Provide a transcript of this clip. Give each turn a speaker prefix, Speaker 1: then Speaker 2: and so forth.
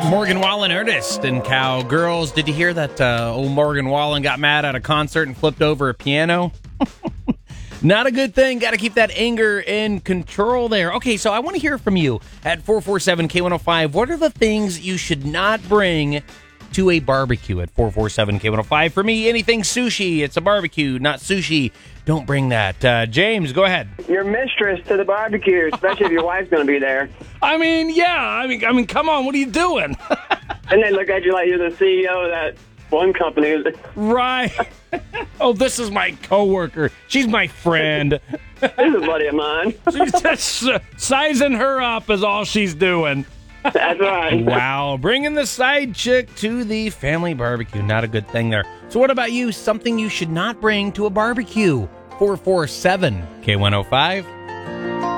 Speaker 1: Morgan Wallen, Ernest, and Cowgirls. Did you hear that old Morgan Wallen got mad at a concert and flipped over a piano? Not a good thing. Got to keep that anger in control there. Okay, so I want to hear from you at 447-K105. What are the things you should not bring to a barbecue at 447-K105? For me, anything sushi. It's a barbecue, not sushi. Don't bring that. James, go ahead.
Speaker 2: Your mistress to the barbecue, especially if your wife's going to be there.
Speaker 3: I mean, come on, what are you doing?
Speaker 2: And they look at you like you're the CEO of that one company.
Speaker 3: Right. Oh, this is my coworker. She's my friend.
Speaker 2: This is a buddy of mine.
Speaker 3: She's just sizing her up is all she's doing.
Speaker 2: That's right.
Speaker 1: Wow, bringing the side chick to the family barbecue. Not a good thing there. So what about you? Something you should not bring to a barbecue. 447-K105.